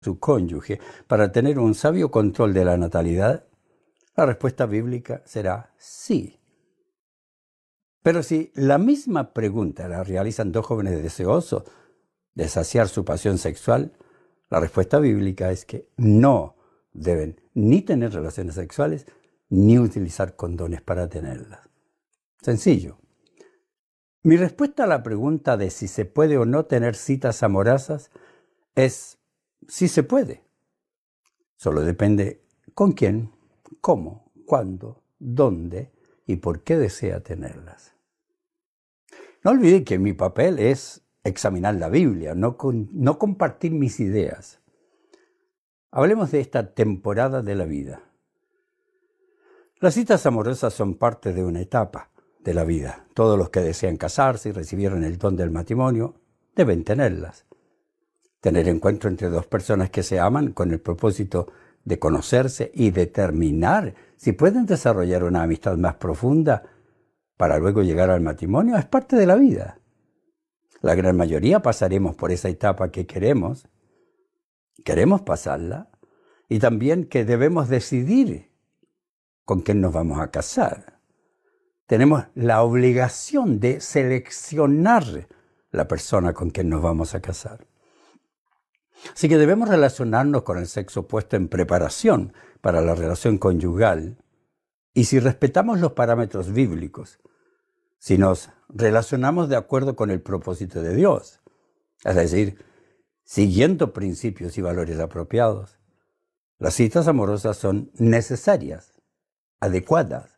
su cónyuge para tener un sabio control de la natalidad? La respuesta bíblica será sí. Pero si la misma pregunta la realizan dos jóvenes deseosos de saciar su pasión sexual, la respuesta bíblica es que no deben ni tener relaciones sexuales ni utilizar condones para tenerlas. Sencillo. Mi respuesta a la pregunta de si se puede o no tener citas amorosas es sí se puede. Solo depende con quién, cómo, cuándo, dónde y por qué desea tenerlas. No olvide que mi papel es examinar la Biblia, no compartir mis ideas. Hablemos de esta temporada de la vida. Las citas amorosas son parte de una etapa de la vida. Todos los que desean casarse y recibieron el don del matrimonio deben tenerlas. Tener encuentro entre dos personas que se aman con el propósito de conocerse y determinar si pueden desarrollar una amistad más profunda para luego llegar al matrimonio es parte de la vida. La gran mayoría pasaremos por esa etapa que queremos pasarla, y también que debemos decidir con quién nos vamos a casar. Tenemos la obligación de seleccionar la persona con quien nos vamos a casar. Así que debemos relacionarnos con el sexo opuesto en preparación para la relación conyugal, y si respetamos los parámetros bíblicos, si nos relacionamos de acuerdo con el propósito de Dios, es decir, siguiendo principios y valores apropiados, las citas amorosas son necesarias, adecuadas.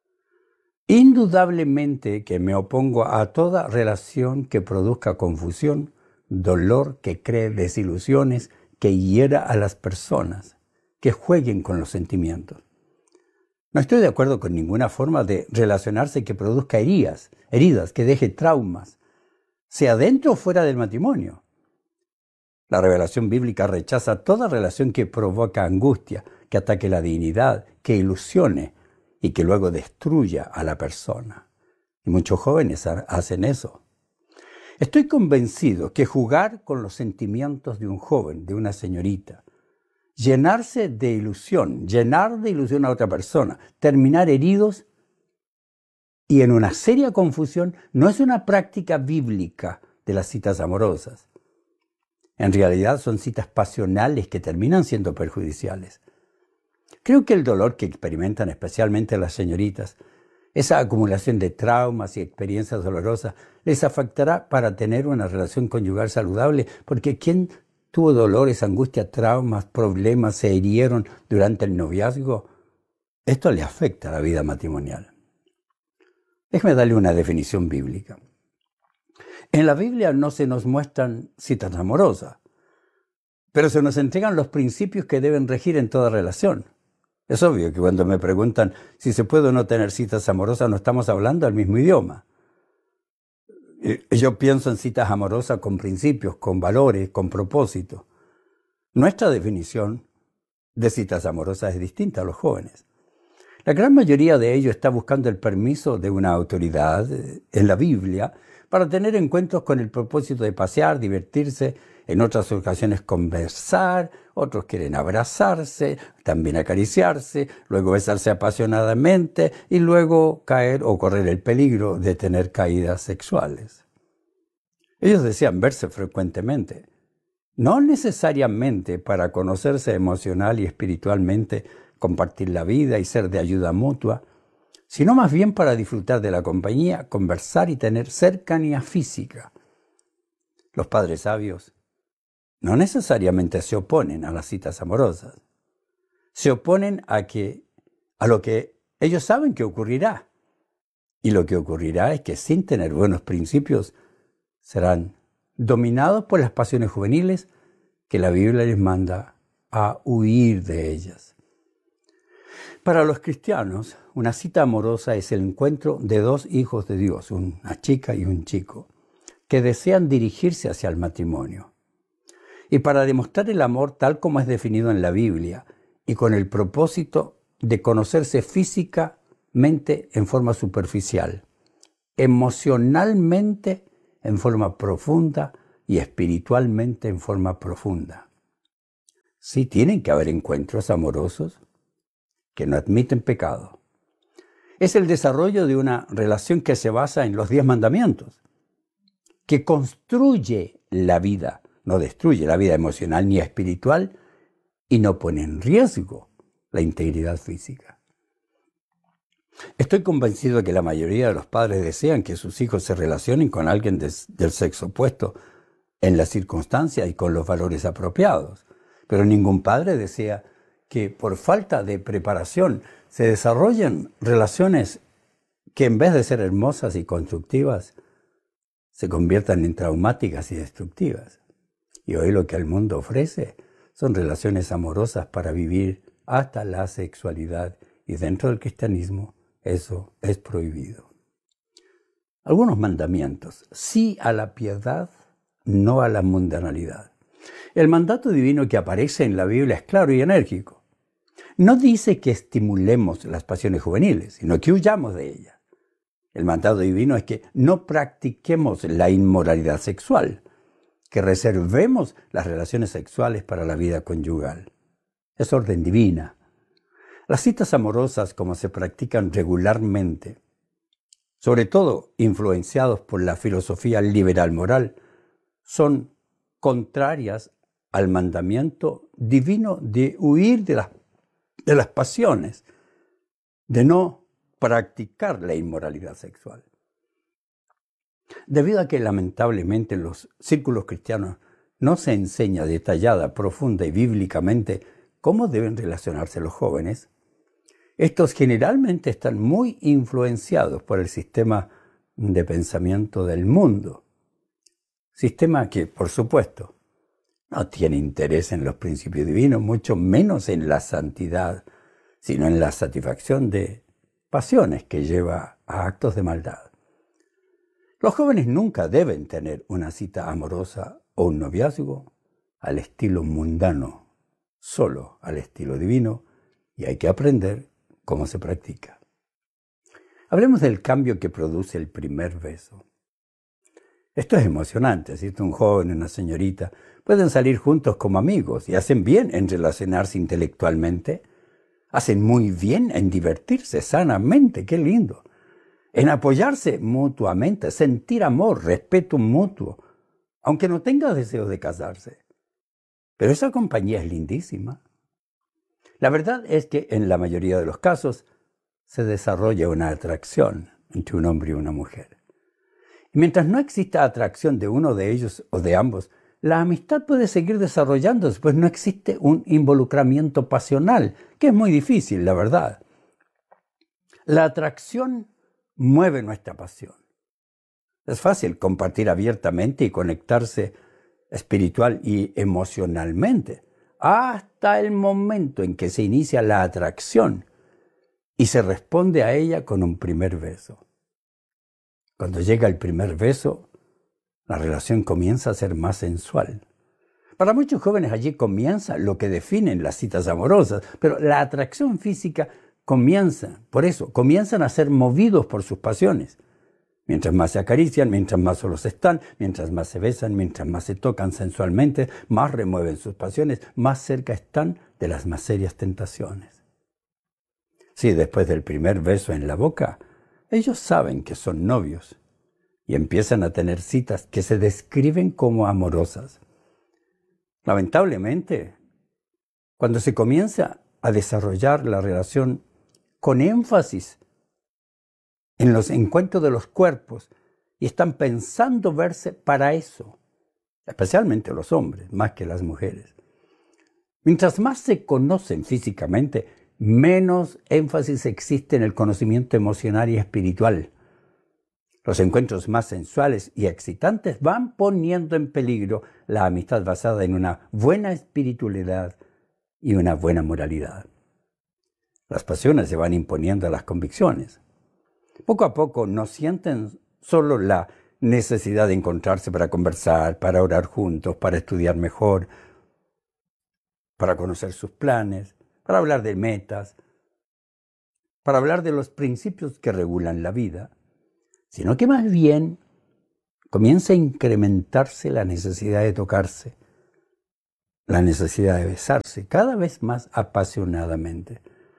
Indudablemente que me opongo a toda relación que produzca confusión, dolor, que cree desilusiones, que hiera a las personas, que jueguen con los sentimientos. No estoy de acuerdo con ninguna forma de relacionarse que produzca heridas, que deje traumas, sea dentro o fuera del matrimonio. La revelación bíblica rechaza toda relación que provoca angustia, que ataque la dignidad, que ilusione y que luego destruya a la persona. Y muchos jóvenes hacen eso. Estoy convencido que jugar con los sentimientos de un joven, de una señorita, llenarse de ilusión, llenar de ilusión a otra persona, terminar heridos y en una seria confusión, no es una práctica bíblica de las citas amorosas. En realidad son citas pasionales que terminan siendo perjudiciales. Creo que el dolor que experimentan especialmente las señoritas, esa acumulación de traumas y experiencias dolorosas, les afectará para tener una relación conyugal saludable, porque ¿quién tuvo dolores, angustia, traumas, problemas, se hirieron durante el noviazgo? Esto le afecta a la vida matrimonial. Déjeme darle una definición bíblica. En la Biblia no se nos muestran citas amorosas, pero se nos entregan los principios que deben regir en toda relación. Es obvio que cuando me preguntan si se puede o no tener citas amorosas, no estamos hablando el mismo idioma. Yo pienso en citas amorosas con principios, con valores, con propósito. Nuestra definición de citas amorosas es distinta a los jóvenes. La gran mayoría de ellos está buscando el permiso de una autoridad en la Biblia para tener encuentros con el propósito de pasear, divertirse, en otras ocasiones conversar, otros quieren abrazarse, también acariciarse, luego besarse apasionadamente y luego caer o correr el peligro de tener caídas sexuales. Ellos desean verse frecuentemente, no necesariamente para conocerse emocional y espiritualmente, compartir la vida y ser de ayuda mutua, sino más bien para disfrutar de la compañía, conversar y tener cercanía física. Los padres sabios no necesariamente se oponen a las citas amorosas. Se oponen a lo que ellos saben que ocurrirá. Y lo que ocurrirá es que sin tener buenos principios serán dominados por las pasiones juveniles que la Biblia les manda a huir de ellas. Para los cristianos, una cita amorosa es el encuentro de dos hijos de Dios, una chica y un chico, que desean dirigirse hacia el matrimonio. Y para demostrar el amor tal como es definido en la Biblia y con el propósito de conocerse físicamente en forma superficial, emocionalmente en forma profunda y espiritualmente en forma profunda. Sí, tienen que haber encuentros amorosos que no admiten pecado. Es el desarrollo de una relación que se basa en los 10 mandamientos, que construye la vida, no destruye la vida emocional ni espiritual y no pone en riesgo la integridad física. Estoy convencido de que la mayoría de los padres desean que sus hijos se relacionen con alguien del sexo opuesto en las circunstancias y con los valores apropiados, pero ningún padre desea que por falta de preparación se desarrollen relaciones que en vez de ser hermosas y constructivas, se conviertan en traumáticas y destructivas. Y hoy lo que el mundo ofrece son relaciones amorosas para vivir hasta la sexualidad, y dentro del cristianismo eso es prohibido. Algunos mandamientos: sí a la piedad, no a la mundanalidad. El mandato divino que aparece en la Biblia es claro y enérgico. No dice que estimulemos las pasiones juveniles, sino que huyamos de ellas. El mandato divino es que no practiquemos la inmoralidad sexual, que reservemos las relaciones sexuales para la vida conyugal. Es orden divina. Las citas amorosas, como se practican regularmente, sobre todo influenciados por la filosofía liberal moral, son contrarias al mandamiento divino de huir de las pasiones, de no practicar la inmoralidad sexual. Debido a que lamentablemente en los círculos cristianos no se enseña detallada, profunda y bíblicamente cómo deben relacionarse los jóvenes, estos generalmente están muy influenciados por el sistema de pensamiento del mundo. Sistema que, por supuesto, no tiene interés en los principios divinos, mucho menos en la santidad, sino en la satisfacción de pasiones que lleva a actos de maldad. Los jóvenes nunca deben tener una cita amorosa o un noviazgo al estilo mundano, solo al estilo divino, y hay que aprender cómo se practica. Hablemos del cambio que produce el primer beso. Esto es emocionante, ¿cierto? Un joven y una señorita pueden salir juntos como amigos y hacen bien en relacionarse intelectualmente. Hacen muy bien en divertirse sanamente, qué lindo. En apoyarse mutuamente, sentir amor, respeto mutuo, aunque no tenga deseo de casarse. Pero esa compañía es lindísima. La verdad es que en la mayoría de los casos se desarrolla una atracción entre un hombre y una mujer. Y mientras no exista atracción de uno de ellos o de ambos, la amistad puede seguir desarrollándose, pues no existe un involucramiento pasional, que es muy difícil, la verdad. La atracción mueve nuestra pasión. Es fácil compartir abiertamente y conectarse espiritual y emocionalmente, hasta el momento en que se inicia la atracción y se responde a ella con un primer beso. Cuando llega el primer beso, la relación comienza a ser más sensual. Para muchos jóvenes allí comienza lo que definen las citas amorosas, pero la atracción física comienzan a ser movidos por sus pasiones. Mientras más se acarician, mientras más solos están, mientras más se besan, mientras más se tocan sensualmente, más remueven sus pasiones, más cerca están de las más serias tentaciones. Sí, después del primer beso en la boca, ellos saben que son novios y empiezan a tener citas que se describen como amorosas. Lamentablemente, cuando se comienza a desarrollar la relación con énfasis en los encuentros de los cuerpos y están pensando verse para eso, especialmente los hombres, más que las mujeres. Mientras más se conocen físicamente, menos énfasis existe en el conocimiento emocional y espiritual. Los encuentros más sensuales y excitantes van poniendo en peligro la amistad basada en una buena espiritualidad y una buena moralidad. Las pasiones se van imponiendo a las convicciones. Poco a poco no sienten solo la necesidad de encontrarse para conversar, para orar juntos, para estudiar mejor, para conocer sus planes, para hablar de metas, para hablar de los principios que regulan la vida, sino que más bien comienza a incrementarse la necesidad de tocarse, la necesidad de besarse cada vez más apasionadamente.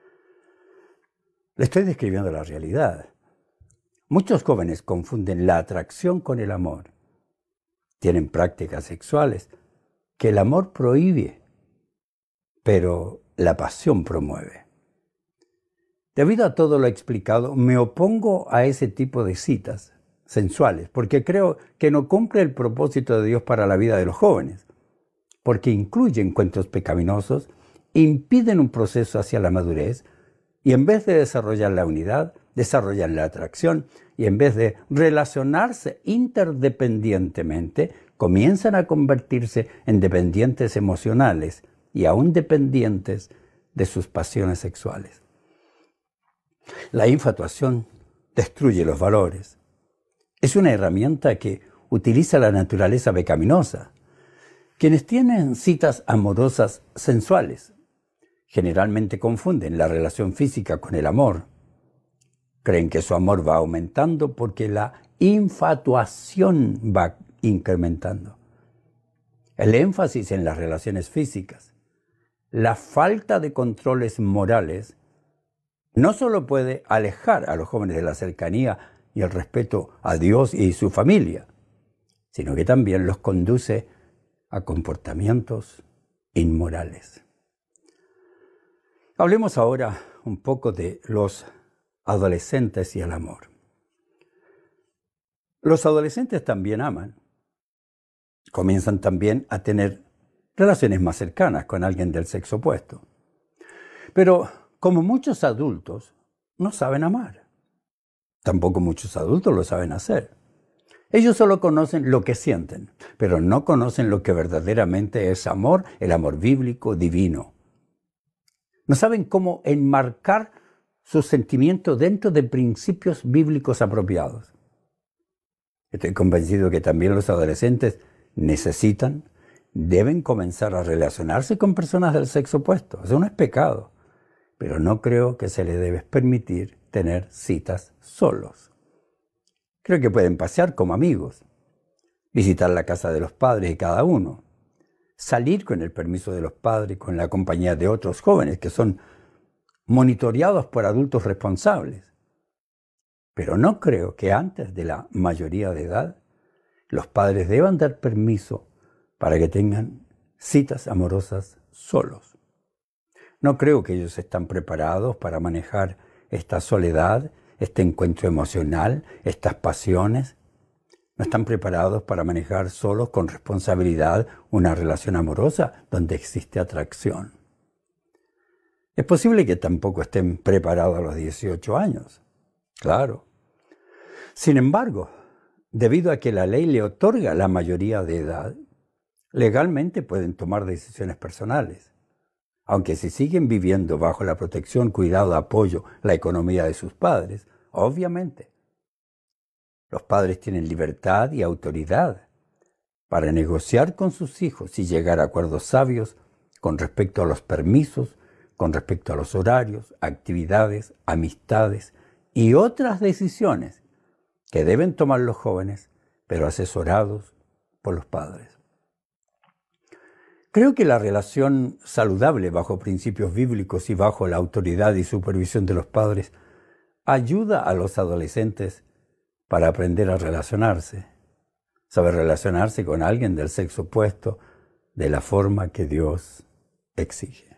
Le estoy describiendo la realidad. Muchos jóvenes confunden la atracción con el amor. Tienen prácticas sexuales que el amor prohíbe, pero la pasión promueve. Debido a todo lo explicado, me opongo a ese tipo de citas sensuales, porque creo que no cumple el propósito de Dios para la vida de los jóvenes, porque incluyen encuentros pecaminosos, impiden un proceso hacia la madurez, y en vez de desarrollar la unidad, desarrollan la atracción, y en vez de relacionarse interdependientemente, comienzan a convertirse en dependientes emocionales y aún dependientes de sus pasiones sexuales. La infatuación destruye los valores. Es una herramienta que utiliza la naturaleza pecaminosa. Quienes tienen citas amorosas sensuales generalmente confunden la relación física con el amor. Creen que su amor va aumentando porque la infatuación va incrementando. El énfasis en las relaciones físicas, la falta de controles morales, no solo puede alejar a los jóvenes de la cercanía y el respeto a Dios y su familia, sino que también los conduce a comportamientos inmorales. Hablemos ahora un poco de los adolescentes y el amor. Los adolescentes también aman. Comienzan también a tener relaciones más cercanas con alguien del sexo opuesto. Pero como muchos adultos, no saben amar. Tampoco muchos adultos lo saben hacer. Ellos solo conocen lo que sienten, pero no conocen lo que verdaderamente es amor, el amor bíblico, divino. No saben cómo enmarcar sus sentimientos dentro de principios bíblicos apropiados. Estoy convencido que también los adolescentes deben comenzar a relacionarse con personas del sexo opuesto. Eso no es pecado, pero no creo que se les debe permitir tener citas solos. Creo que pueden pasear como amigos, visitar la casa de los padres de cada uno, salir con el permiso de los padres, con la compañía de otros jóvenes que son monitoreados por adultos responsables. Pero no creo que antes de la mayoría de edad los padres deban dar permiso para que tengan citas amorosas solos. No creo que ellos están preparados para manejar esta soledad, este encuentro emocional, estas pasiones. No están preparados para manejar solos con responsabilidad una relación amorosa donde existe atracción. Es posible que tampoco estén preparados a los 18 años. Claro. Sin embargo, debido a que la ley le otorga la mayoría de edad, legalmente pueden tomar decisiones personales. Aunque si siguen viviendo bajo la protección, cuidado, apoyo, la economía de sus padres, obviamente, los padres tienen libertad y autoridad para negociar con sus hijos y llegar a acuerdos sabios con respecto a los permisos, con respecto a los horarios, actividades, amistades y otras decisiones que deben tomar los jóvenes, pero asesorados por los padres. Creo que la relación saludable bajo principios bíblicos y bajo la autoridad y supervisión de los padres ayuda a los adolescentes para aprender a relacionarse, saber relacionarse con alguien del sexo opuesto de la forma que Dios exige.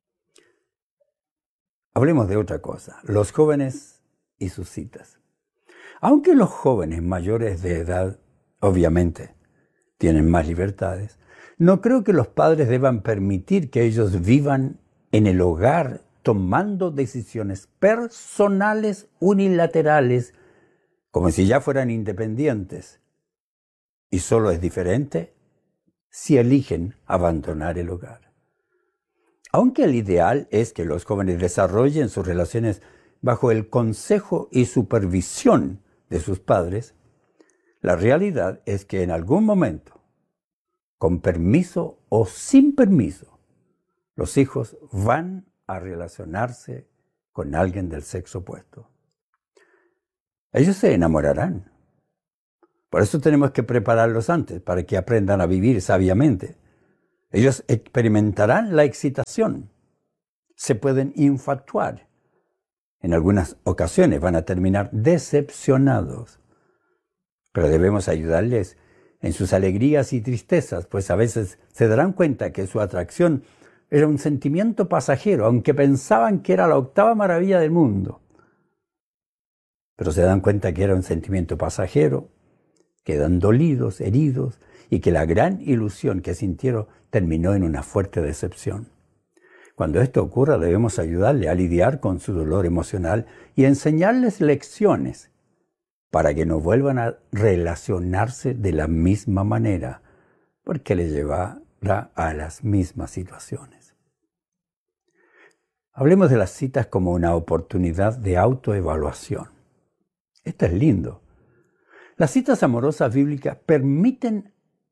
Hablemos de otra cosa, los jóvenes y sus citas. Aunque los jóvenes mayores de edad, obviamente, tienen más libertades, no creo que los padres deban permitir que ellos vivan en el hogar tomando decisiones personales unilaterales como si ya fueran independientes. Y solo es diferente si eligen abandonar el hogar. Aunque el ideal es que los jóvenes desarrollen sus relaciones bajo el consejo y supervisión de sus padres, la realidad es que en algún momento, con permiso o sin permiso, los hijos van a relacionarse con alguien del sexo opuesto. Ellos se enamorarán. Por eso tenemos que prepararlos antes, para que aprendan a vivir sabiamente. Ellos experimentarán la excitación, se pueden infatuar. En algunas ocasiones van a terminar decepcionados, pero debemos ayudarles en sus alegrías y tristezas, pues a veces se darán cuenta que su atracción era un sentimiento pasajero, aunque pensaban que era la octava maravilla del mundo. Pero se dan cuenta que era un sentimiento pasajero, quedan dolidos, heridos, y que la gran ilusión que sintieron terminó en una fuerte decepción. Cuando esto ocurra, debemos ayudarle a lidiar con su dolor emocional y enseñarles lecciones para que no vuelvan a relacionarse de la misma manera, porque les llevará a las mismas situaciones. Hablemos de las citas como una oportunidad de autoevaluación. Esto es lindo. Las citas amorosas bíblicas permiten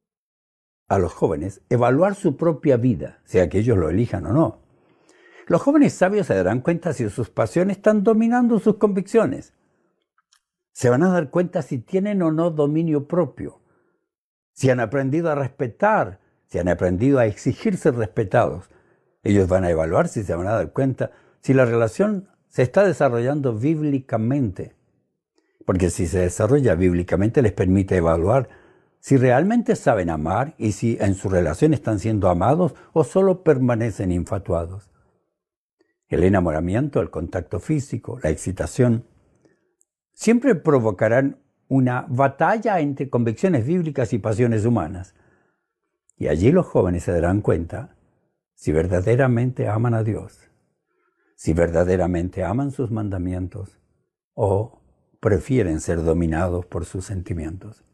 a los jóvenes evaluar su propia vida, sea que ellos lo elijan o no. Los jóvenes sabios se darán cuenta si sus pasiones están dominando sus convicciones. Se van a dar cuenta si tienen o no dominio propio, si han aprendido a respetar, si han aprendido a exigir ser respetados. Ellos van a evaluar si se van a dar cuenta si la relación se está desarrollando bíblicamente. Porque si se desarrolla bíblicamente les permite evaluar si realmente saben amar y si en su relación están siendo amados o solo permanecen infatuados. El enamoramiento, el contacto físico, la excitación, siempre provocarán una batalla entre convicciones bíblicas y pasiones humanas. Y allí los jóvenes se darán cuenta si verdaderamente aman a Dios, si verdaderamente aman sus mandamientos o prefieren ser dominados por sus sentimientos.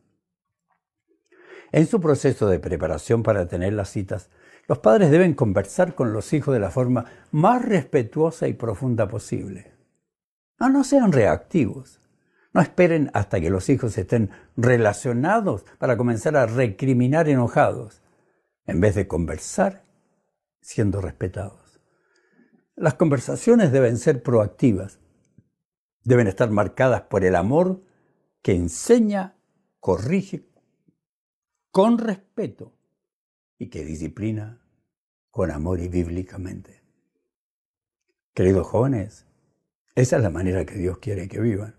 En su proceso de preparación para tener las citas, los padres deben conversar con los hijos de la forma más respetuosa y profunda posible. No sean reactivos. No esperen hasta que los hijos estén relacionados para comenzar a recriminar enojados, en vez de conversar siendo respetados. Las conversaciones deben ser proactivas. Deben estar marcadas por el amor que enseña, corrige con respeto y que disciplina con amor y bíblicamente. Queridos jóvenes, esa es la manera que Dios quiere que vivan.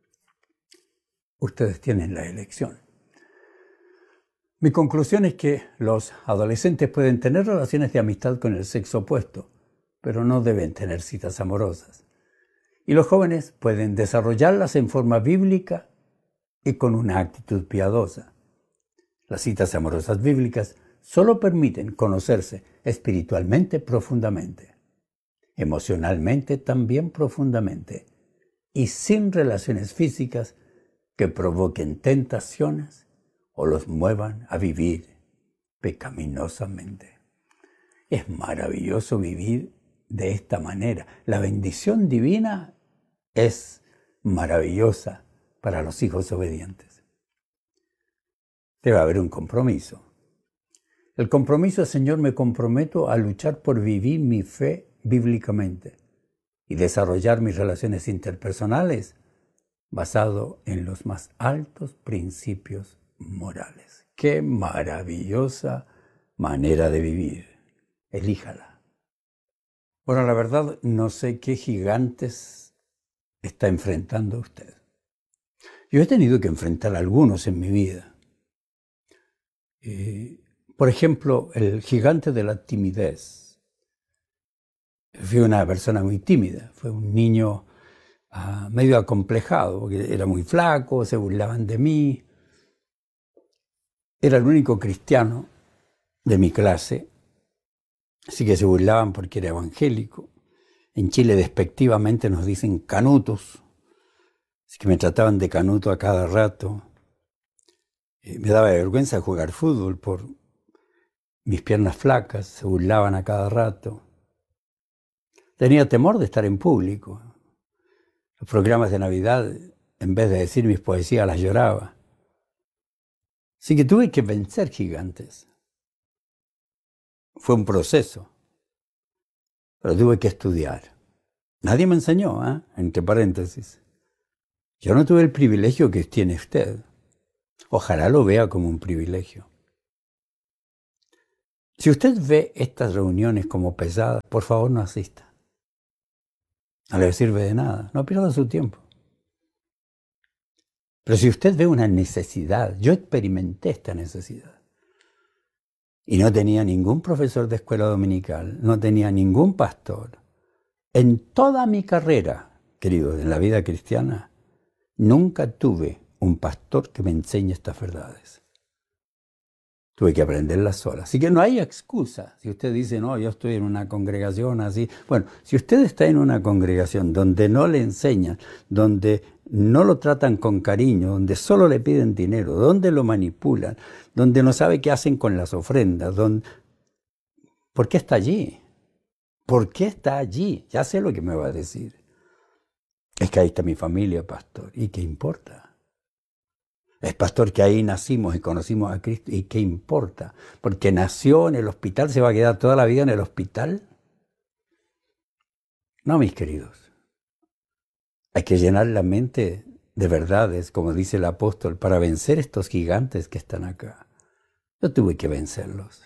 Ustedes tienen la elección. Mi conclusión es que los adolescentes pueden tener relaciones de amistad con el sexo opuesto, pero no deben tener citas amorosas. Y los jóvenes pueden desarrollarlas en forma bíblica y con una actitud piadosa. Las citas amorosas bíblicas solo permiten conocerse espiritualmente profundamente, emocionalmente también profundamente, y sin relaciones físicas que provoquen tentaciones o los muevan a vivir pecaminosamente. Es maravilloso vivir de esta manera. La bendición divina es maravillosa para los hijos obedientes. Debe haber un compromiso. El compromiso es: Señor, me comprometo a luchar por vivir mi fe bíblicamente y desarrollar mis relaciones interpersonales basado en los más altos principios morales. ¡Qué maravillosa manera de vivir! Elíjala. Bueno, la verdad, no sé qué gigantes está enfrentando usted. Yo he tenido que enfrentar algunos en mi vida. Por ejemplo, el gigante de la timidez. Fui una persona muy tímida, fue un niño medio acomplejado, porque era muy flaco, se burlaban de mí. Era el único cristiano de mi clase, así que se burlaban porque era evangélico. En Chile despectivamente nos dicen canutos, así que me trataban de canuto a cada rato. Me daba vergüenza jugar fútbol por mis piernas flacas, se burlaban a cada rato. Tenía temor de estar en público. Los programas de Navidad, en vez de decir mis poesías, las lloraba. Así que tuve que vencer gigantes. Fue un proceso, pero tuve que estudiar. Nadie me enseñó, entre paréntesis. Yo no tuve el privilegio que tiene usted. Ojalá lo vea como un privilegio. Si usted ve estas reuniones como pesadas, por favor no asista. No le sirve de nada, no pierda su tiempo. Pero si usted ve una necesidad, yo experimenté esta necesidad. Y no tenía ningún profesor de escuela dominical, no tenía ningún pastor. En toda mi carrera, queridos, en la vida cristiana, nunca tuve un pastor que me enseñe estas verdades. Tuve que aprenderlas sola. Así que no hay excusa. Si usted dice, no, yo estoy en una congregación así. Bueno, si usted está en una congregación donde no le enseñan, donde no lo tratan con cariño, donde solo le piden dinero, donde lo manipulan, donde no sabe qué hacen con las ofrendas, ¿por qué está allí? ¿Por qué está allí? Ya sé lo que me va a decir. Es que ahí está mi familia, pastor. ¿Y qué importa? Es pastor que ahí nacimos y conocimos a Cristo. ¿Y qué importa? Porque nació en el hospital, ¿se va a quedar toda la vida en el hospital? No, mis queridos. Hay que llenar la mente de verdades, como dice el apóstol, para vencer estos gigantes que están acá. Yo tuve que vencerlos.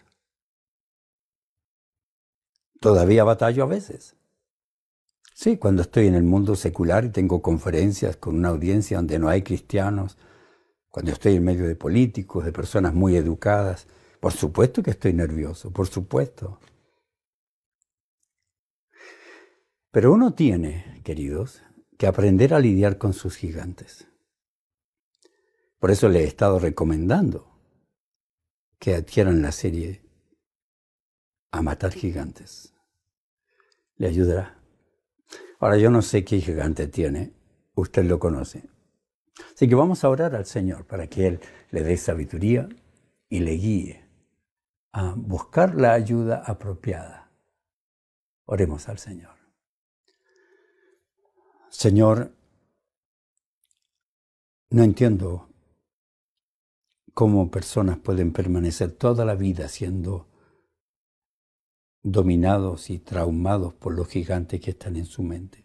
Todavía batallo a veces. Sí, cuando estoy en el mundo secular y tengo conferencias con una audiencia donde no hay cristianos, cuando estoy en medio de políticos, de personas muy educadas, por supuesto que estoy nervioso, por supuesto. Pero uno tiene, queridos, que aprender a lidiar con sus gigantes. Por eso le he estado recomendando que adquieran la serie A Matar Gigantes. Le ayudará. Ahora, yo no sé qué gigante tiene, usted lo conoce. Así que vamos a orar al Señor para que Él le dé sabiduría y le guíe a buscar la ayuda apropiada. Oremos al Señor. Señor, no entiendo cómo personas pueden permanecer toda la vida siendo dominados y traumados por los gigantes que están en su mente.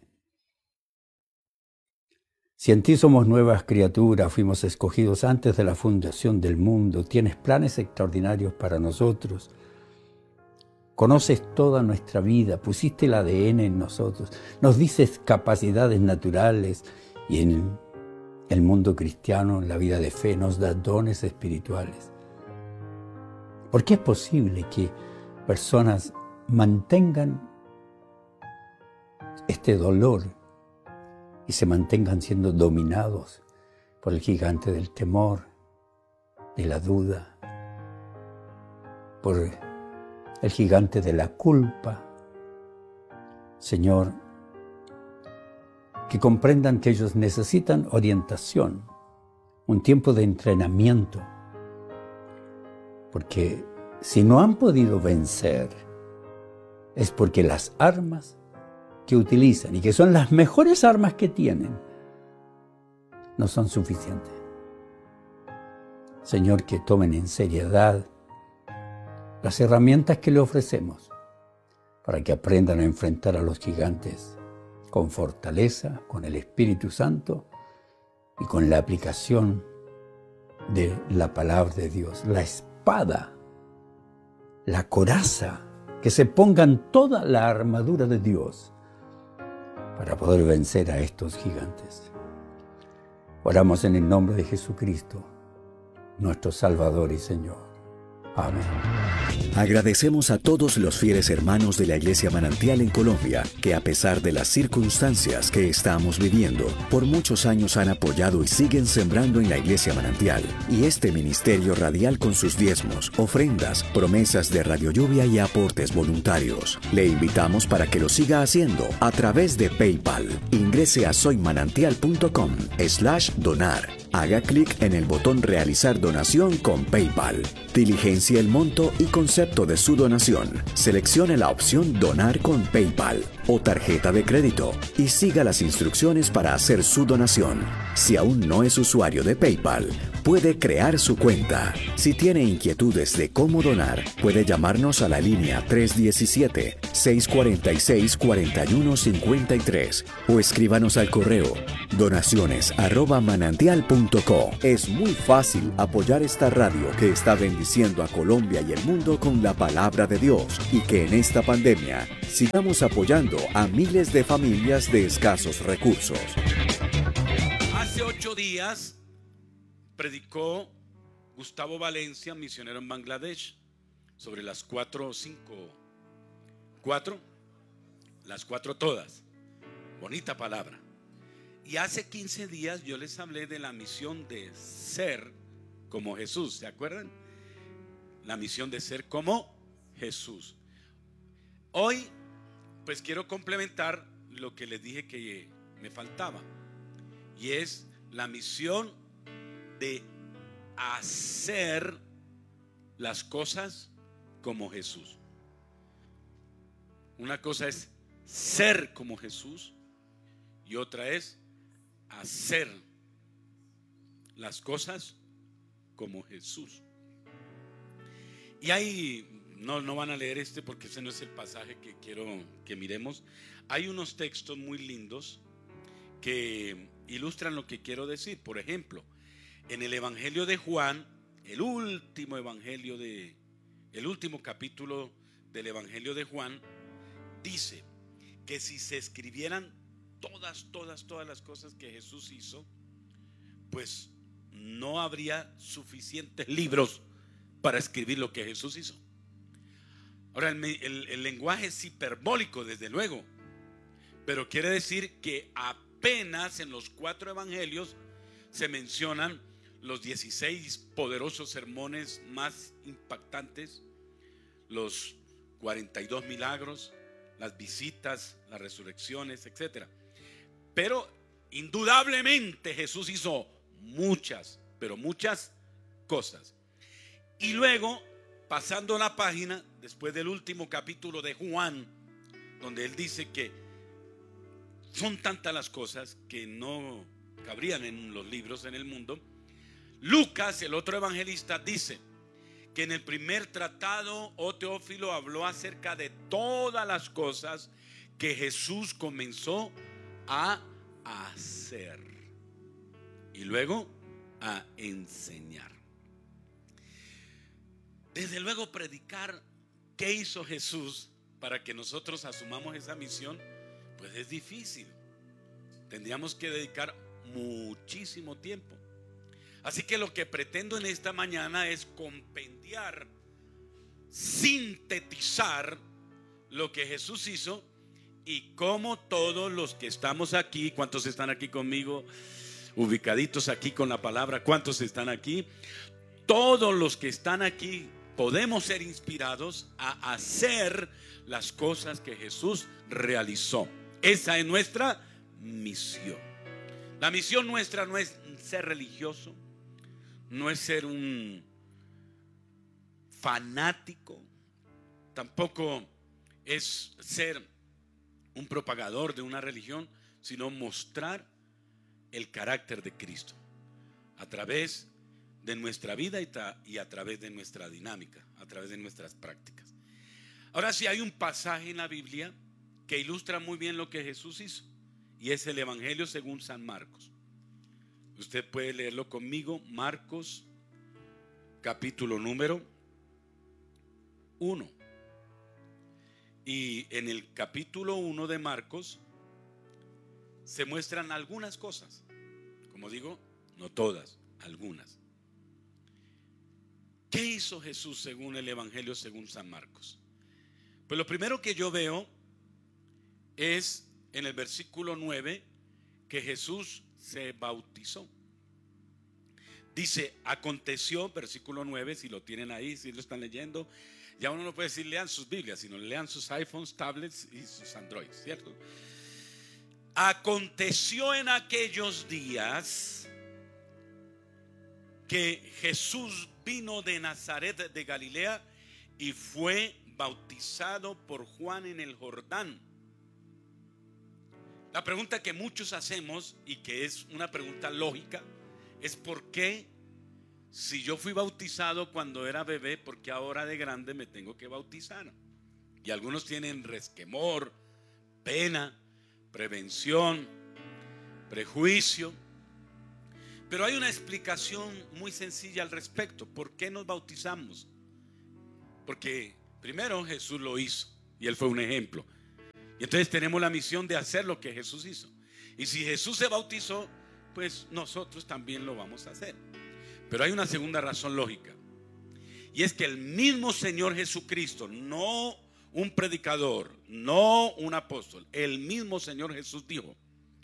Si en ti somos nuevas criaturas, fuimos escogidos antes de la fundación del mundo, tienes planes extraordinarios para nosotros, conoces toda nuestra vida, pusiste el ADN en nosotros, nos dices capacidades naturales y en el mundo cristiano, en la vida de fe, nos das dones espirituales. ¿Por qué es posible que personas mantengan este dolor y se mantengan siendo dominados por el gigante del temor, de la duda, por el gigante de la culpa? Señor, que comprendan que ellos necesitan orientación, un tiempo de entrenamiento, porque si no han podido vencer, es porque las armas que utilizan y que son las mejores armas que tienen, no son suficientes. Señor, que tomen en seriedad las herramientas que le ofrecemos para que aprendan a enfrentar a los gigantes con fortaleza, con el Espíritu Santo y con la aplicación de la palabra de Dios, la espada, la coraza, que se pongan toda la armadura de Dios para poder vencer a estos gigantes. Oramos en el nombre de Jesucristo, nuestro Salvador y Señor. Amén. Agradecemos a todos los fieles hermanos de la Iglesia Manantial en Colombia, que a pesar de las circunstancias que estamos viviendo, por muchos años han apoyado y siguen sembrando en la Iglesia Manantial y este ministerio radial con sus diezmos, ofrendas, promesas de Radio Lluvia y aportes voluntarios. Le invitamos para que lo siga haciendo a través de PayPal. Ingrese a soymanantial.com/donar. Haga clic en el botón Realizar donación con PayPal. Diligencie el monto y concepto de su donación. Seleccione la opción Donar con PayPal o tarjeta de crédito y siga las instrucciones para hacer su donación. Si aún no es usuario de PayPal, puede crear su cuenta. Si tiene inquietudes de cómo donar, puede llamarnos a la línea 317-646-4153 o escríbanos al correo donaciones@manantial.co. Es muy fácil apoyar esta radio que está bendiciendo a Colombia y el mundo con la palabra de Dios, y que en esta pandemia sigamos apoyando a miles de familias de escasos recursos. Hace 8 días predicó Gustavo Valencia, misionero en Bangladesh, sobre las 4 o 5, las 4 todas. Bonita palabra. Y hace 15 días yo les hablé de la misión de ser como Jesús, ¿se acuerdan? La misión de ser como Jesús. Hoy pues quiero complementar lo que les dije que me faltaba, y es la misión de hacer las cosas como Jesús. Una cosa es ser como Jesús y otra es hacer las cosas como Jesús. Y ahí no van a leer porque ese no es el pasaje que quiero que miremos. Hay unos textos muy lindos que ilustran lo que quiero decir. Por ejemplo, en el Evangelio de Juan, el último capítulo del Evangelio de Juan, dice que si se escribieran todas las cosas que Jesús hizo, pues no habría suficientes libros para escribir lo que Jesús hizo. Ahora, el lenguaje es hiperbólico, desde luego, pero quiere decir que apenas en los 4 evangelios se mencionan los 16 poderosos sermones más impactantes, los 42 milagros, las visitas, las resurrecciones, etc. Pero indudablemente Jesús hizo muchas, pero muchas cosas. Y luego, pasando la página, después del último capítulo de Juan, donde él dice que son tantas las cosas que no cabrían en los libros en el mundo, Lucas, el otro evangelista, dice que en el primer tratado, Teófilo, habló acerca de todas las cosas que Jesús comenzó a hacer y luego a enseñar. Desde luego, predicar qué hizo Jesús para que nosotros asumamos esa misión, pues es difícil. Tendríamos que dedicar muchísimo tiempo. Así que lo que pretendo en esta mañana es compendiar, sintetizar lo que Jesús hizo, y cómo todos los que estamos aquí, ¿cuántos están aquí conmigo? Ubicaditos aquí con la palabra, ¿cuántos están aquí? Todos los que están aquí podemos ser inspirados a hacer las cosas que Jesús realizó. Esa es nuestra misión. La misión nuestra no es ser religioso, no es ser un fanático, tampoco es ser un propagador de una religión, sino mostrar el carácter de Cristo a través de nuestra vida y a través de nuestra dinámica, a través de nuestras prácticas. Ahora sí, hay un pasaje en la Biblia que ilustra muy bien lo que Jesús hizo, y es el Evangelio según San Marcos. Usted puede leerlo conmigo, Marcos capítulo número 1. Y en el capítulo 1 de Marcos se muestran algunas cosas, como digo, no todas, algunas. ¿Qué hizo Jesús según el Evangelio según San Marcos? Pues lo primero que yo veo es en el versículo 9 que Jesús se bautizó. Dice, aconteció, versículo 9, si lo tienen ahí, si lo están leyendo, ya uno no puede decir lean sus Biblias, sino lean sus iPhones, tablets y sus Androids, ¿cierto? Aconteció en aquellos días que Jesús vino de Nazaret de Galilea y fue bautizado por Juan en el Jordán. La pregunta que muchos hacemos, y que es una pregunta lógica, es ¿por qué si yo fui bautizado cuando era bebé, ¿por qué ahora de grande me tengo que bautizar? Y algunos tienen resquemor, pena, prevención, prejuicio. Pero hay una explicación muy sencilla al respecto. ¿Por qué nos bautizamos? Porque primero Jesús lo hizo y Él fue un ejemplo. Y entonces tenemos la misión de hacer lo que Jesús hizo. Y si Jesús se bautizó, pues nosotros también lo vamos a hacer. Pero hay una segunda razón lógica. Y es que el mismo Señor Jesucristo, no un predicador, no un apóstol, el mismo Señor Jesús dijo,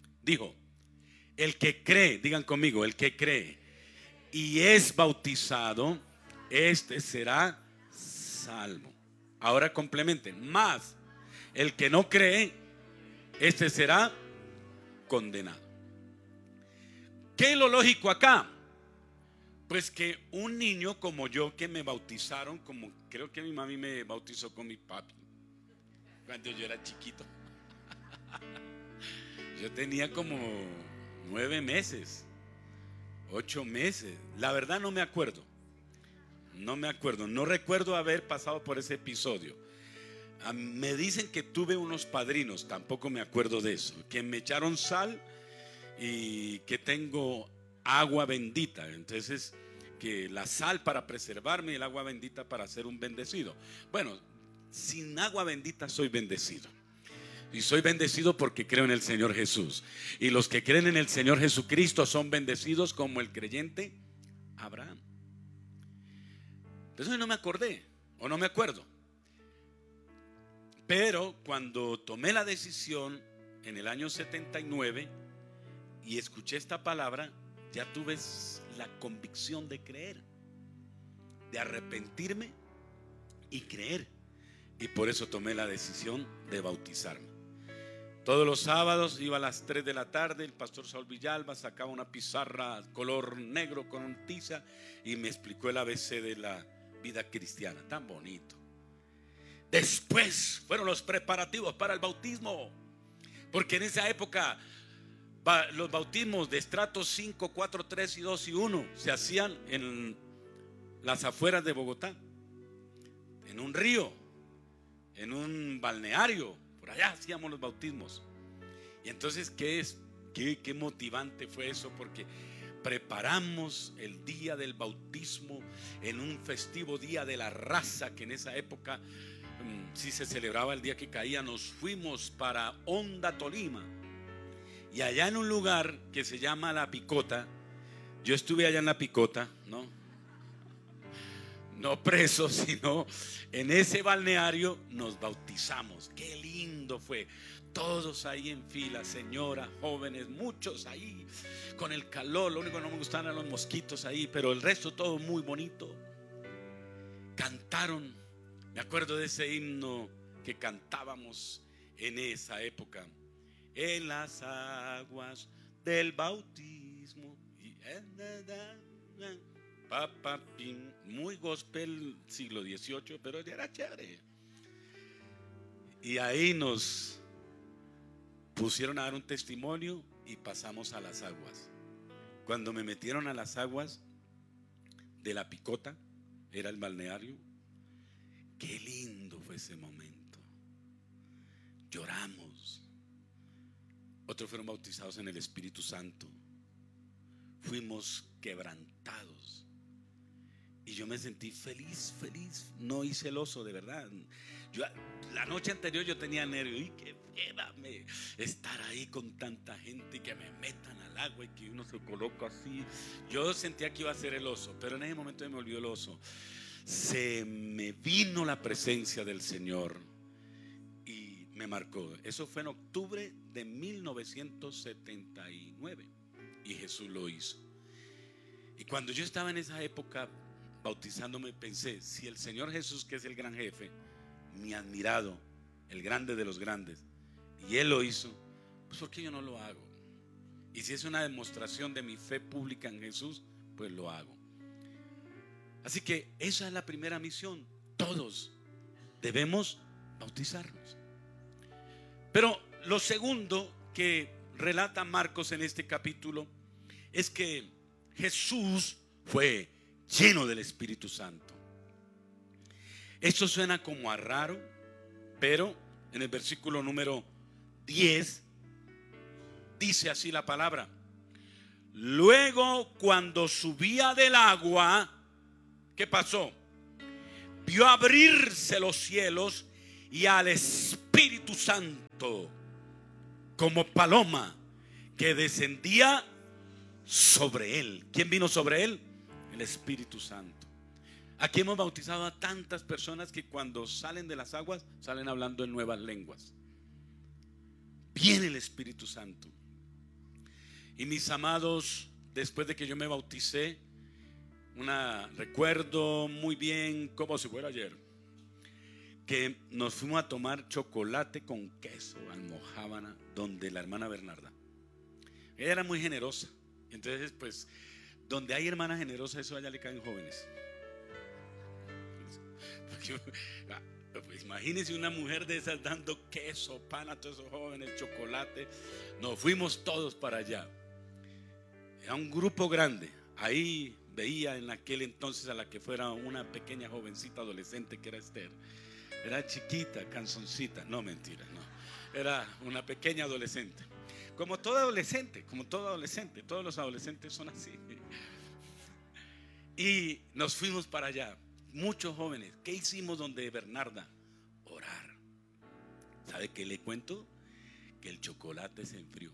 el que cree, digan conmigo, el que cree y es bautizado, este será salvo. Ahora complementen, más el que no cree, este será condenado. ¿Qué es lo lógico acá? Pues que un niño como yo, que me bautizaron, como creo que mi mami me bautizó con mi papi cuando yo era chiquito. Yo tenía como 9 meses, 8 meses. La verdad no me acuerdo. No recuerdo haber pasado por ese episodio. Me dicen que tuve unos padrinos, tampoco me acuerdo de eso, que me echaron sal y que tengo agua bendita. Entonces, que la sal para preservarme y el agua bendita para ser un bendecido. Bueno, sin agua bendita soy bendecido. Y soy bendecido porque creo en el Señor Jesús. Y los que creen en el Señor Jesucristo son bendecidos como el creyente Abraham. Entonces no me acordé o no me acuerdo. Pero cuando tomé la decisión en el año 79 y escuché esta palabra, ya tuve la convicción de creer, de arrepentirme y creer. Y por eso tomé la decisión de bautizarme. Todos los sábados iba a las 3 de la tarde, el pastor Saúl Villalba sacaba una pizarra color negro con tiza y me explicó el ABC de la vida cristiana, tan bonito. Después fueron los preparativos para el bautismo, porque en esa época los bautismos de estratos 5, 4, 3 y 2 y 1 se hacían en las afueras de Bogotá, en un río, en un balneario. Por allá hacíamos los bautismos. Y entonces, ¿qué motivante fue eso? Porque preparamos el día del bautismo en un festivo día de la raza, que en esa época sí se celebraba el día que caía. Nos fuimos para Honda, Tolima. Y allá en un lugar que se llama La Picota, yo estuve allá en La Picota, no preso, sino en ese balneario nos bautizamos. Qué lindo fue. Todos ahí en fila, señoras, jóvenes, muchos ahí con el calor. Lo único que no me gustaban eran los mosquitos ahí, pero el resto todo muy bonito. Cantaron, me acuerdo de ese himno que cantábamos en esa época: en las aguas del bautismo. Muy gospel siglo XVIII, pero ya era chévere. Y ahí nos pusieron a dar un testimonio y pasamos a las aguas. Cuando me metieron a las aguas de La Picota, era el balneario, qué lindo fue ese momento. Lloramos. Otros fueron bautizados en el Espíritu Santo. Fuimos quebrantados. Y yo me sentí feliz, no y celoso, de verdad. La noche anterior yo tenía nervios. Y que viérame estar ahí con tanta gente y que me metan al agua y que uno se coloca así. Yo sentía que iba a ser el oso, pero en ese momento me volvió el oso. Se me vino la presencia del Señor y me marcó. Eso fue en octubre de 1979 y Jesús lo hizo. Y cuando yo estaba en esa época bautizándome, pensé: si el Señor Jesús, que es el gran jefe, mi admirado, el grande de los grandes, y Él lo hizo, pues ¿por qué yo no lo hago? Y si es una demostración de mi fe pública en Jesús, pues lo hago. Así que esa es la primera misión. Todos debemos bautizarnos. Pero lo segundo que relata Marcos en este capítulo es que Jesús fue lleno del Espíritu Santo. Esto suena como a raro, pero en el versículo número 10 dice así la palabra: luego, cuando subía del agua, ¿qué pasó? Vio abrirse los cielos y al Espíritu Santo como paloma que descendía sobre él. ¿Quién vino sobre él? El Espíritu Santo. Aquí hemos bautizado a tantas personas que cuando salen de las aguas salen hablando en nuevas lenguas. Viene el Espíritu Santo. Y mis amados, después de que yo me bauticé, recuerdo muy bien, como si fuera ayer, que nos fuimos a tomar chocolate con queso, almojábana, donde la hermana Bernarda. Ella era muy generosa. Entonces, pues, donde hay hermanas generosas, eso allá le caen jóvenes. Pues, imagínense una mujer de esas dando queso, pan a todos esos jóvenes, chocolate. Nos fuimos todos para allá. Era un grupo grande. Ahí veía en aquel entonces a la que fuera una pequeña jovencita adolescente que era Esther. Era chiquita, canzoncita. No, mentira, no. Era una pequeña adolescente. Como todo adolescente, todos los adolescentes son así. Y nos fuimos para allá. Muchos jóvenes. ¿Qué hicimos donde Bernarda? Orar. ¿Sabe qué le cuento? Que el chocolate se enfrió.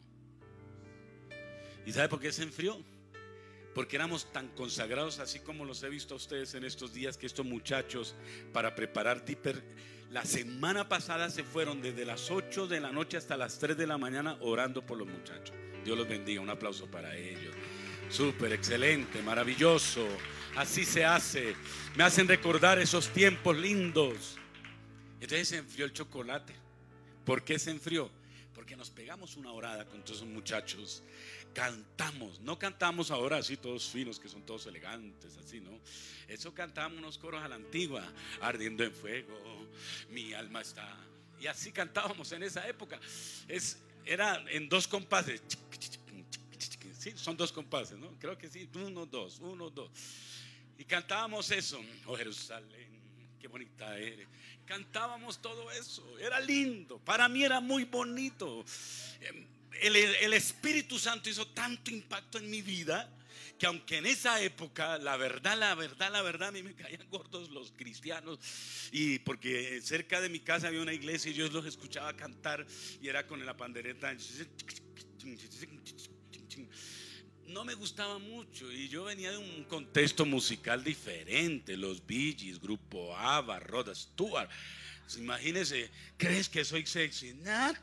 ¿Y sabe por qué se enfrió? Porque éramos tan consagrados, así como los he visto a ustedes en estos días, que estos muchachos, para preparar Típer, la semana pasada se fueron desde las 8 de la noche hasta las 3 de la mañana orando por los muchachos. Dios los bendiga, un aplauso para ellos. Súper, excelente, maravilloso. Así se hace. Me hacen recordar esos tiempos lindos. Entonces se enfrió el chocolate. ¿Por qué se enfrió? Porque nos pegamos una orada con todos esos muchachos. Cantamos, no cantamos ahora así todos finos, que son todos elegantes, así, ¿no? Eso cantábamos unos coros a la antigua. Ardiendo en fuego, mi alma está. Y así cantábamos en esa época. Era en 2 compases. Sí, son 2 compases, ¿no? Creo que sí, 1, 2, 1, 2. Y cantábamos eso. Oh Jerusalén, qué bonita eres. Cantábamos todo eso. Era lindo. Para mí era muy bonito. El Espíritu Santo hizo tanto impacto en mi vida que aunque en esa época la verdad a mí me caían gordos los cristianos, y porque cerca de mi casa había una iglesia y yo los escuchaba cantar y era con la pandereta. No me gustaba mucho y yo venía de un contexto musical diferente. Los Bee Gees, Grupo ABBA, Rod Stewart. Imagínense, ¿crees que soy sexy?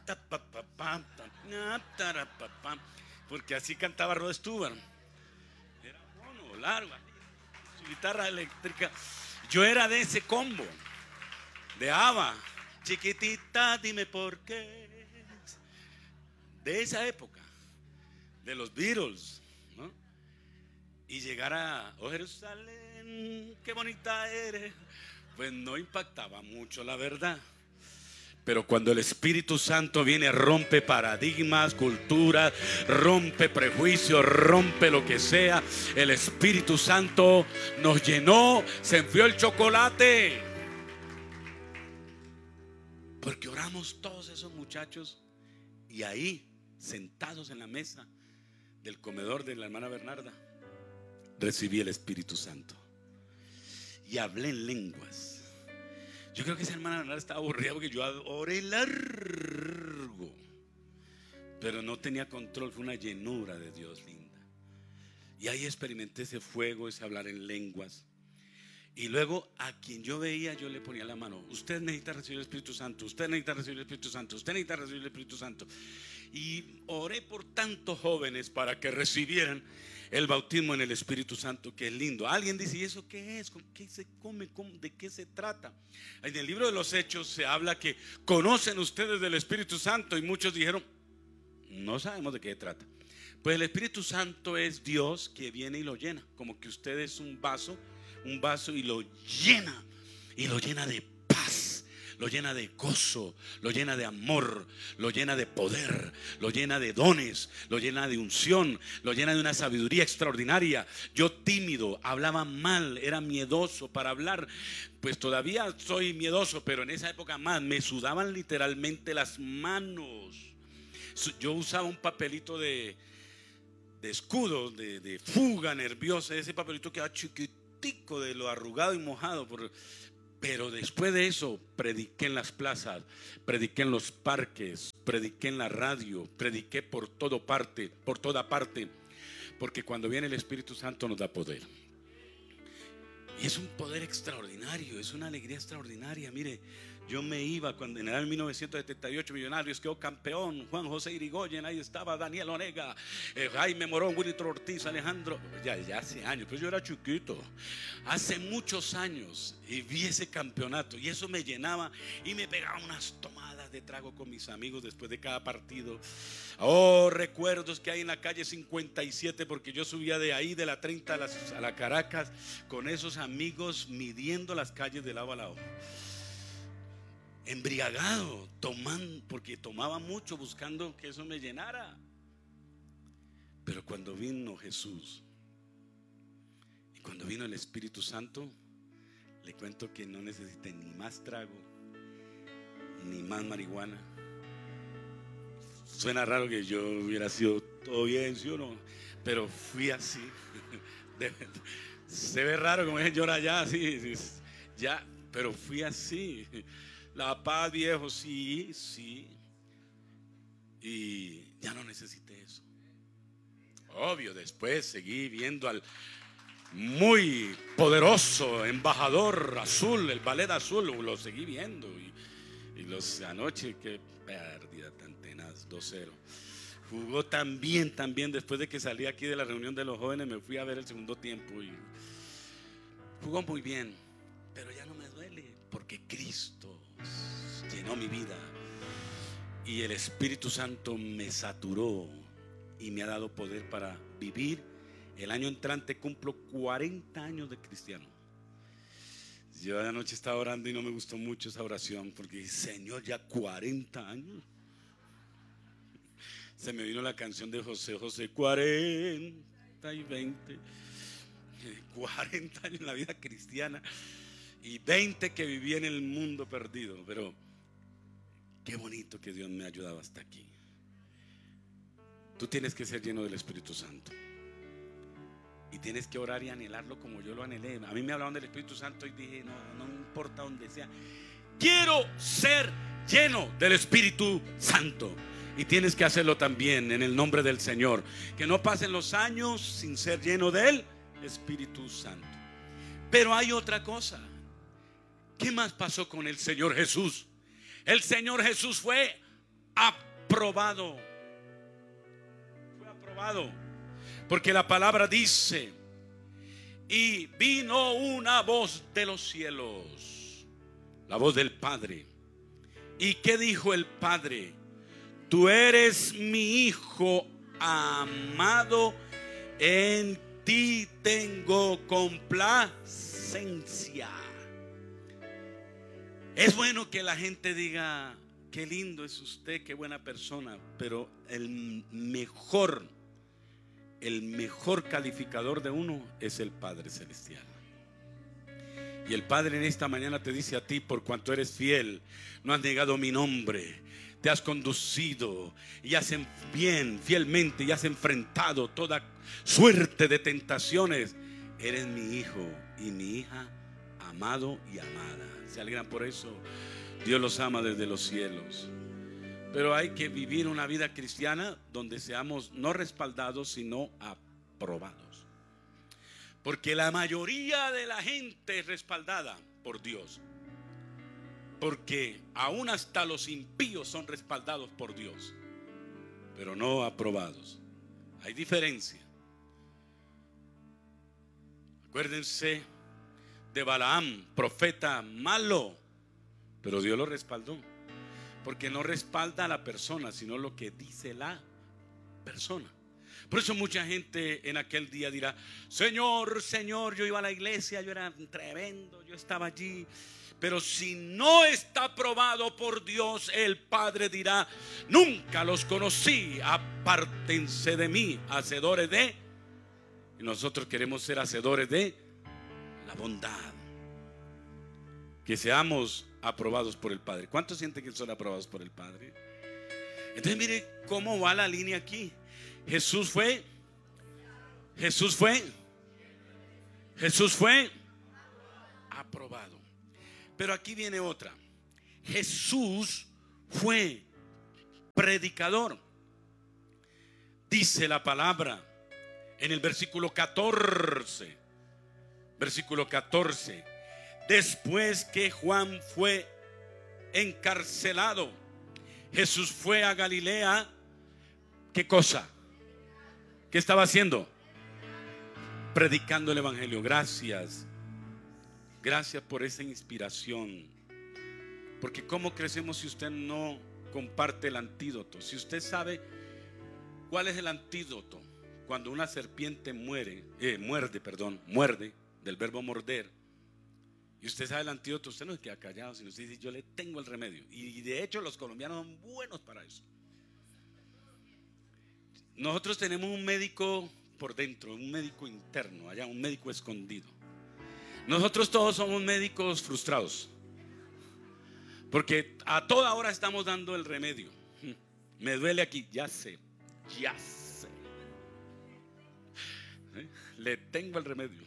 Porque así cantaba Rod Stewart. Era mono, largo, su guitarra eléctrica. Yo era de ese combo, de ABBA. Chiquitita, dime por qué. De esa época, de los Beatles, ¿no? Y llegar a oh Jerusalén, qué bonita eres, pues no impactaba mucho, la verdad. Pero cuando el Espíritu Santo viene, rompe paradigmas, culturas, rompe prejuicios, rompe lo que sea. El Espíritu Santo nos llenó, se enfrió el chocolate. Porque oramos todos esos muchachos y ahí, sentados en la mesa del comedor de la hermana Bernarda, recibí el Espíritu Santo y hablé en lenguas. Yo creo que esa hermana Bernarda estaba aburrida porque yo oré largo, pero no tenía control. Fue una llenura de Dios linda. Y ahí experimenté ese fuego, ese hablar en lenguas. Y luego a quien yo veía, yo le ponía la mano. Usted necesita recibir el Espíritu Santo. Usted necesita recibir el Espíritu Santo. Usted necesita recibir el Espíritu Santo. Y oré por tantos jóvenes para que recibieran el bautismo en el Espíritu Santo, que es lindo. Alguien dice, ¿y eso qué es? ¿Qué se come? ¿De qué se trata? En el libro de los Hechos se habla que conocen ustedes del Espíritu Santo, y muchos dijeron, no sabemos de qué se trata. Pues el Espíritu Santo es Dios que viene y lo llena, como que usted es un vaso y lo llena de paz, lo llena de gozo, lo llena de amor, lo llena de poder, lo llena de dones, lo llena de unción, lo llena de una sabiduría extraordinaria. Yo tímido, hablaba mal, era miedoso para hablar. Pues todavía soy miedoso, pero en esa época más, me sudaban literalmente las manos. Yo usaba un papelito de escudo, de fuga nerviosa. Ese papelito quedaba chiquitico de lo arrugado y mojado. Pero después de eso, prediqué en las plazas, prediqué en los parques, prediqué en la radio, prediqué por toda parte. Porque cuando viene el Espíritu Santo nos da poder. Y es un poder extraordinario, es una alegría extraordinaria. Mire, yo me iba cuando en el año 1978 Millonarios quedó campeón. Juan José Irigoyen, ahí estaba Daniel Onega, Jaime Morón, Wilton Ortiz, Alejandro. Ya hace años, pues yo era chiquito. Hace muchos años y vi ese campeonato y eso me llenaba y me pegaba unas tomadas de trago con mis amigos después de cada partido. Oh, recuerdos que hay en la calle 57, porque yo subía de ahí de la 30 a la Caracas con esos amigos midiendo las calles de lado a lado. Embriagado, tomando, porque tomaba mucho buscando que eso me llenara. Pero cuando vino Jesús y cuando vino el Espíritu Santo, le cuento que no necesité ni más trago ni más marihuana. Suena raro que yo hubiera sido todo bien, ¿sí o no? Pero fui así. Se ve raro como es llorar ya, así, ya, pero fui así. La paz, viejo, sí. Y ya no necesité eso. Obvio, después seguí viendo al muy poderoso embajador azul, el ballet azul, lo seguí viendo. Y los anoche, qué pérdida tan tenaz, 2-0. Jugó tan bien, después de que salí aquí de la reunión de los jóvenes, me fui a ver el segundo tiempo y jugó muy bien, pero ya no me duele porque Cristo llenó mi vida y el Espíritu Santo me saturó y me ha dado poder para vivir. El año entrante cumplo 40 años de cristiano. Yo anoche estaba orando y no me gustó mucho esa oración porque dije, Señor, ya 40 años. Se me vino la canción de José José, 40 y 20. 40 años en la vida cristiana y 20 que viví en el mundo perdido. Pero qué bonito que Dios me ha ayudado hasta aquí. Tú tienes que ser lleno del Espíritu Santo y tienes que orar y anhelarlo como yo lo anhelé. A mí me hablaban del Espíritu Santo y dije, no importa donde sea, quiero ser lleno del Espíritu Santo. Y tienes que hacerlo también en el nombre del Señor. Que no pasen los años sin ser lleno del Espíritu Santo. Pero hay otra cosa. ¿Qué más pasó con el Señor Jesús? El Señor Jesús fue aprobado. Fue aprobado. Porque la palabra dice: y vino una voz de los cielos, la voz del Padre. ¿Y qué dijo el Padre? Tú eres mi Hijo amado, en ti tengo complacencia. Es bueno que la gente diga, qué lindo es usted, qué buena persona, pero el mejor calificador de uno es el Padre Celestial. Y el Padre en esta mañana te dice a ti, por cuanto eres fiel, no has negado mi nombre, te has conducido y has fielmente y has enfrentado toda suerte de tentaciones, eres mi hijo y mi hija, amado y amada. Se alegran por eso. Dios los ama desde los cielos. Pero hay que vivir una vida cristiana donde seamos no respaldados, sino aprobados. Porque la mayoría de la gente es respaldada por Dios. Porque aún hasta los impíos son respaldados por Dios, pero no aprobados. Hay diferencia. Acuérdense de Balaam, profeta malo, pero Dios lo respaldó. Porque no respalda a la persona, sino lo que dice la persona. Por eso mucha gente en aquel día dirá: Señor, Señor, yo iba a la iglesia, yo era tremendo, yo estaba allí, Pero si no está aprobado por Dios, el Padre dirá: nunca los conocí, apártense de mí, hacedores de. Y nosotros queremos ser hacedores de la bondad. Que seamos aprobados por el Padre. ¿Cuántos sienten que son aprobados por el Padre? Entonces mire cómo va la línea aquí. Jesús fue aprobado. Pero aquí viene otra. Jesús fue predicador. Dice la palabra en el versículo 14. Versículo 14. Después que Juan fue encarcelado, Jesús fue a Galilea. ¿Qué cosa? ¿Qué estaba haciendo? Predicando el evangelio. Gracias. Gracias por esa inspiración. Porque ¿cómo crecemos si usted no comparte el antídoto? Si usted sabe cuál es el antídoto cuando una serpiente muerde, del verbo morder, y usted sabe el antídoto, usted no se queda callado, sino usted dice: yo le tengo el remedio. Y de hecho los colombianos son buenos para eso. Nosotros tenemos un médico por dentro, un médico interno, allá un médico escondido. Nosotros todos somos médicos frustrados, porque a toda hora estamos dando el remedio. Me duele aquí, ya sé. Le tengo el remedio.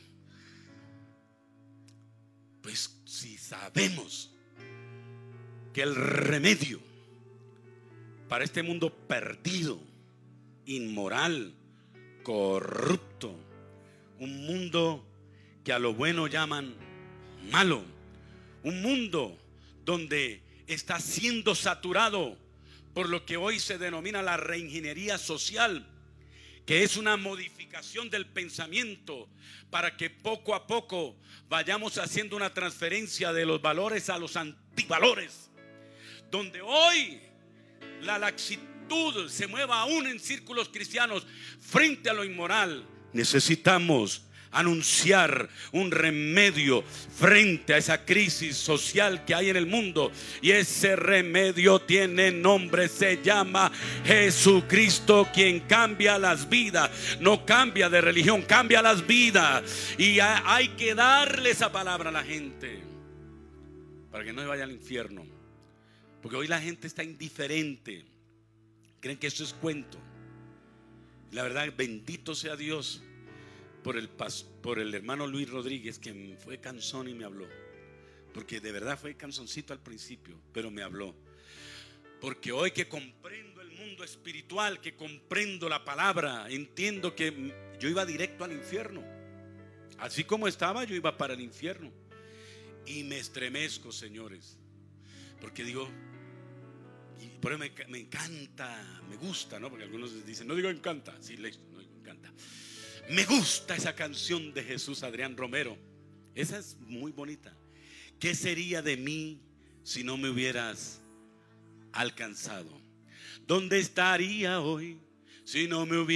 Pues si sabemos que el remedio para este mundo perdido, inmoral, corrupto, un mundo que a lo bueno llaman malo, un mundo donde está siendo saturado por lo que hoy se denomina la reingeniería social, que es una modificación del pensamiento para que poco a poco vayamos haciendo una transferencia de los valores a los antivalores, donde hoy la laxitud se mueva aún en círculos cristianos frente a lo inmoral. Necesitamos anunciar un remedio frente a esa crisis social que hay en el mundo, y ese remedio tiene nombre, se llama Jesucristo, quien cambia las vidas. No cambia de religión, cambia las vidas, y hay que darle esa palabra a la gente para que no se vaya al infierno, porque hoy la gente está indiferente, creen que esto es cuento. La verdad, bendito sea Dios por el hermano Luis Rodríguez, que fue cansón y me habló, porque de verdad fue cansoncito al principio, pero me habló, porque hoy que comprendo el mundo espiritual, que comprendo la palabra, entiendo que yo iba directo al infierno. Así como estaba, yo iba para el infierno, y me estremezco, señores, porque digo, y por eso me encanta, me gusta, ¿no? Porque algunos dicen: no digo encanta, sí, no digo encanta. Me gusta esa canción de Jesús Adrián Romero. Esa es muy bonita. ¿Qué sería de mí si no me hubieras alcanzado? ¿Dónde estaría hoy si no me hubieras